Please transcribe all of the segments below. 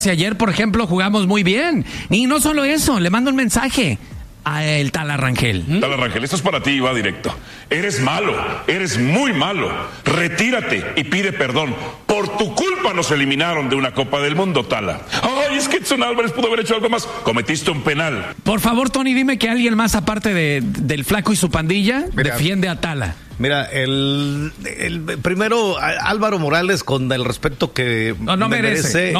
Ayer, por ejemplo, jugamos muy bien. Y no solo eso, le mando un mensaje a el Tala Rangel. Tala Rangel, esto es para ti, va directo. Eres malo, eres muy malo. Retírate y pide perdón. Por tu culpa nos eliminaron de una Copa del Mundo, Tala. Ay, es que Edson Álvarez pudo haber hecho algo más. Cometiste un penal. Por favor, Tony, dime que alguien más aparte del Flaco y su pandilla defiende a Tala. Mira, el primero, Álvaro Morales, con el respeto que no merece.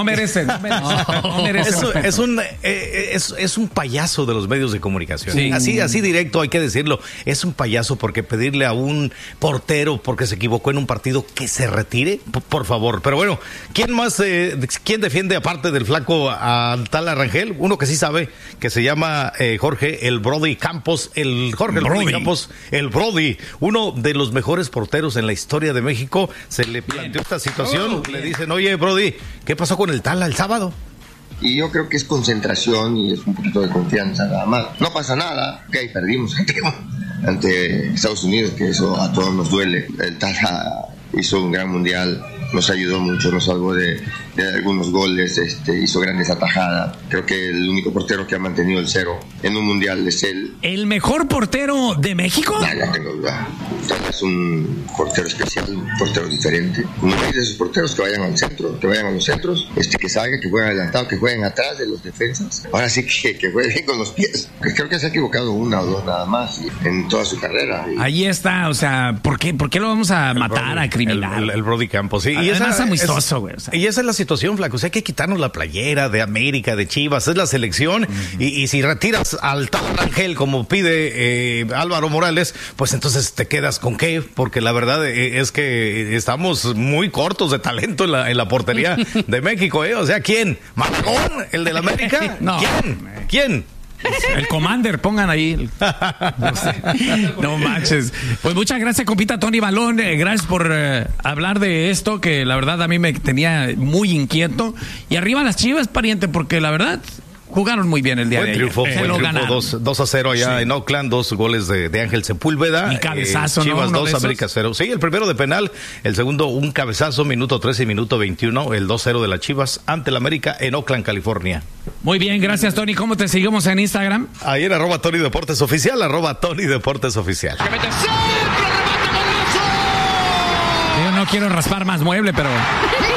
Es un payaso de los medios de comunicación. Sí. Así directo hay que decirlo. Es un payaso porque pedirle a un portero porque se equivocó en un partido que se retire, por favor. Pero bueno, ¿quién defiende aparte del Flaco a Tala Rangel? Uno que sí sabe, que se llama Jorge el Brody Campos. El Brody Campos, el Brody, uno de los mejores porteros en la historia de México. Se le planteó esta situación, le dicen, oye Brody, ¿qué pasó con el Tala el sábado? Y yo creo que es concentración y es un poquito de confianza nada más. No pasa nada, perdimos ante Estados Unidos, que eso a todos nos duele. El Tala hizo un gran mundial, nos ayudó mucho, nos salvó de algunos goles, hizo grandes atajadas. Creo que el único portero que ha mantenido el cero en un mundial es él. ¿El mejor portero de México? No tengo duda. Es un portero especial, un portero diferente. Uno de esos porteros que vayan al centro, que vayan a los centros, que salgan, que jueguen adelantado, que jueguen atrás de los defensas. Ahora sí que jueguen con los pies. Creo que se ha equivocado una o dos nada más en toda su carrera. Ahí está, o sea, ¿por qué lo vamos a matar, a criminal? El Brody Campos, sí. Y es amistoso, güey. Y esa es la situación, Flaco. O sea, hay que quitarnos la playera de América, de Chivas, es la selección. Y si retiras al Tala Rangel, como pide Álvaro Morales, pues entonces te quedas con qué, porque la verdad es que estamos muy cortos de talento en la portería de México, O sea, ¿quién? ¿Malagón? ¿El del América? No. ¿Quién? El Commander, pongan ahí. No manches. Pues muchas gracias, compita Tony Balón. Gracias por hablar de esto, que la verdad a mí me tenía muy inquieto. Y arriba las Chivas, pariente, porque la verdad jugaron muy bien el día de ayer. Fue triunfo 2-0 allá en Oakland, 2 goles de Ángel Sepúlveda. Y cabezazo, Chivas 2, América 0. Sí, el primero de penal, el segundo un cabezazo, minuto 13 y minuto 21, el 2-0 de las Chivas ante el América en Oakland, California. Muy bien, gracias, Tony. ¿Cómo te seguimos en Instagram? Ahí en @Tony Deportes Oficial, @Tony Deportes Oficial. Yo no quiero raspar más mueble, pero